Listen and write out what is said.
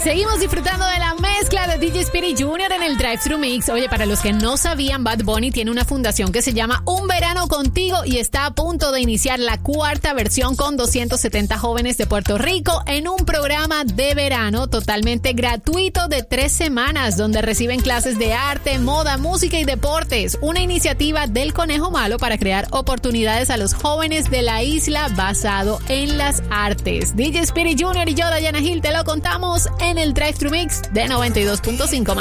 Seguimos disfrutando de la mezcla de DJ Spirit Jr. en el Drive Thru Mix. Oye, para los que no sabían, Bad Bunny tiene una fundación que se llama Un Verano Contigo y está a punto de iniciar la cuarta versión con 270 jóvenes de Puerto Rico en un programa de verano totalmente gratuito de 3 semanas donde reciben clases de arte, moda, música y deportes. Una iniciativa del Conejo Malo para crear oportunidades a los jóvenes de la isla basado en las artes. DJ Spirit Jr. y yo, Dayana Gil, te lo contamos en el Drive Thru Mix de 92.5.